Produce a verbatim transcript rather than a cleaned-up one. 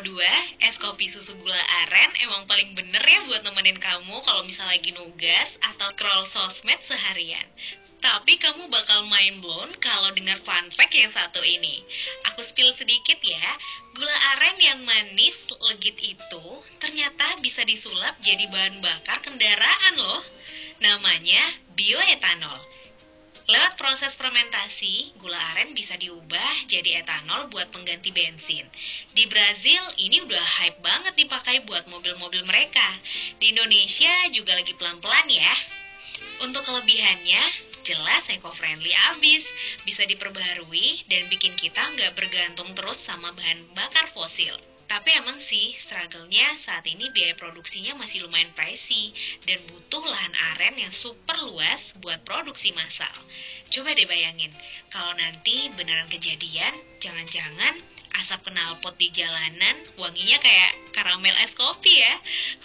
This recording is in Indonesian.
dua, es kopi susu gula aren emang paling bener ya buat nemenin kamu kalau misalnya lagi nugas atau scroll sosmed seharian. Tapi kamu bakal mind blown kalau dengar fun fact yang satu ini. Aku spill sedikit ya, gula aren yang manis legit itu ternyata bisa disulap jadi bahan bakar kendaraan loh. Namanya bioetanol. Lewat proses fermentasi, gula aren bisa diubah jadi etanol buat pengganti bensin. Di Brazil, ini udah hype banget dipakai buat mobil-mobil mereka. Di Indonesia juga lagi pelan-pelan ya. Untuk kelebihannya, jelas eco-friendly abis, bisa diperbarui dan bikin kita nggak bergantung terus sama bahan bakar fosil. Tapi emang sih, struggle-nya saat ini biaya produksinya masih lumayan pricey dan butuh lahan aren yang super luas buat produksi massal. Coba deh bayangin, kalau nanti beneran kejadian, jangan-jangan asap knalpot di jalanan wanginya kayak karamel es kopi ya.